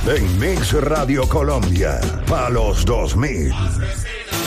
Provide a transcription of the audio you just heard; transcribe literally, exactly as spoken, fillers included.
En Mix Radio Colombia, a los dos mil.